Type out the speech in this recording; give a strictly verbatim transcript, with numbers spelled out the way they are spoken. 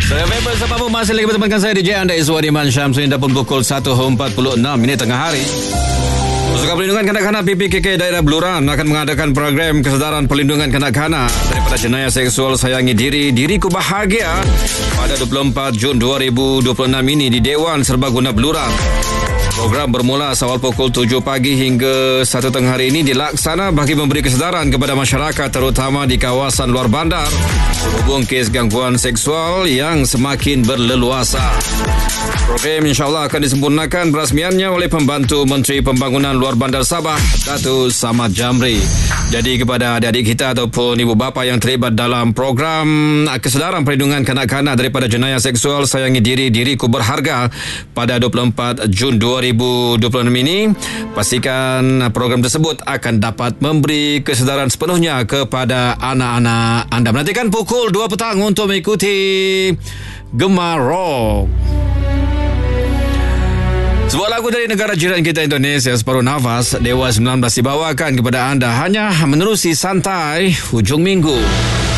Saya Weber bersamamu masih lagi bertemankan saya D J anda Izwadi Man Syamsuddin dan pun pukul satu empat puluh enam minit tengah hari. Pasukan Perlindungan Kanak-Kanak P P K K Daerah Beluran akan mengadakan program kesedaran perlindungan kanak-kanak daripada jenayah seksual. Sayangi diri, diriku bahagia pada dua puluh empat Jun dua ribu dua puluh enam ini di Dewan Serbaguna Beluran. Program bermula awal pukul tujuh pagi hingga satu tengah hari ini dilaksana bagi memberi kesedaran kepada masyarakat terutama di kawasan luar bandar berhubung kes gangguan seksual yang semakin berleluasa. Program insyaAllah akan disempurnakan perasmiannya oleh Pembantu Menteri Pembangunan Luar Bandar Sabah, Datuk Samad Jamri. Jadi kepada adik-adik kita ataupun ibu bapa yang terlibat dalam program kesedaran perlindungan kanak-kanak daripada jenayah seksual, sayangi diri, diriku berharga pada dua puluh empat Jun dua ribu dua puluh enam ini, pastikan program tersebut akan dapat memberi kesedaran sepenuhnya kepada anak-anak anda. Menantikan pukul dua petang untuk mengikuti Gemar Rock. Sebuah lagu dari negara jiran kita Indonesia, Separuh Nafas, Dewa sembilan belas dibawakan kepada anda hanya menerusi santai hujung minggu.